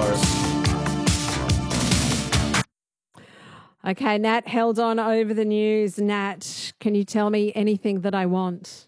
Okay, Nat held on over the news. Nat, can you tell me anything that I want?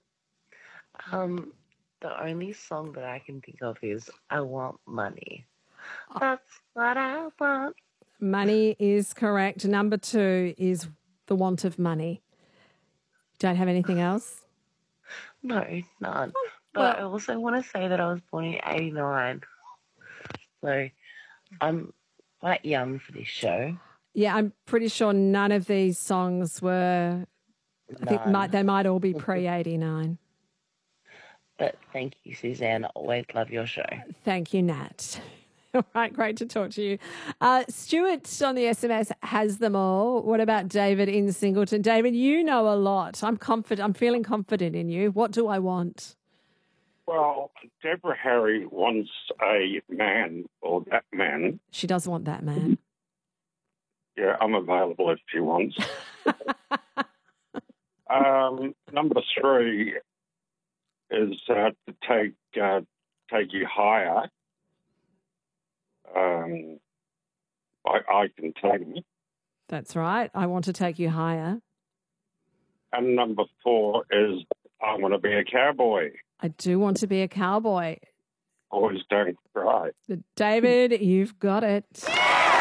The only song that I can think of is I Want Money. That's what I want. Money is correct. Number 2 is The Want of Money. Don't have anything else? No, none. But well- I also want to say that I was born in 89. So I'm quite young for this show. Yeah, I'm pretty sure none of these songs were, I think they might all be pre-89. But thank you, Suzanne. I always love your show. Thank you, Nat. All right, great to talk to you. Stuart on the SMS has them all. What about David in Singleton? David, you know a lot. I'm feeling confident in you. What do I want? Well, Deborah Harry wants a man or that man. She does want that man. Yeah, I'm available if she wants. Number 3 is to take you higher. I can take you. That's right. I want to take you higher. And number 4 is I want to be a cowboy. I do want to be a cowboy. Always don't cry. David, you've got it.